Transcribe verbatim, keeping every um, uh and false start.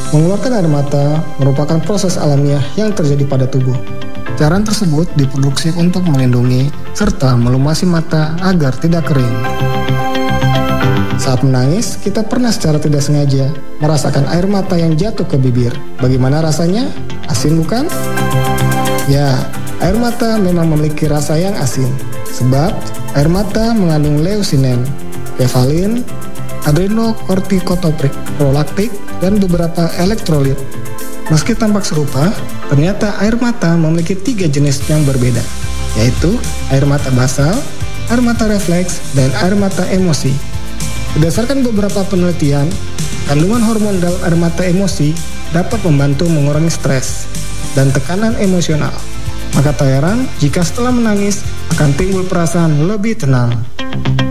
Mengeluarkan air mata merupakan proses alamiah yang terjadi pada tubuh. Cairan tersebut diproduksi untuk melindungi serta melumasi mata agar tidak kering. Saat menangis, kita pernah secara tidak sengaja merasakan air mata yang jatuh ke bibir. Bagaimana rasanya? Asin bukan? Ya, air mata memang memiliki rasa yang asin. Sebab air mata mengandung leucinin, kefalin, adrenokortikotropik, prolaktik, dan beberapa elektrolit. Meski tampak serupa, ternyata air mata memiliki tiga jenis yang berbeda, yaitu air mata basal, air mata refleks, dan air mata emosi. Berdasarkan beberapa penelitian, kandungan hormon dalam air mata emosi dapat membantu mengurangi stres dan tekanan emosional. Maka tak heran jika setelah menangis akan timbul perasaan lebih tenang.